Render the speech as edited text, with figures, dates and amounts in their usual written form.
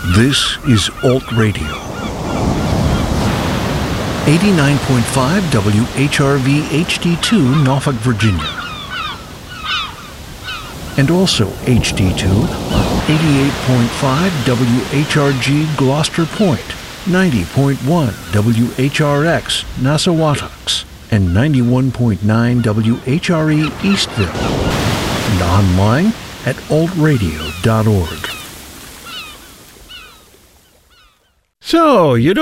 This is Alt Radio. 89.5 WHRV HD2 Norfolk, Virginia. And also HD2 on 88.5 WHRG Gloucester Point, 90.1 WHRX Nassauwatucks, and 91.9 WHRE Eastville. And online at altradio.org. So, you don't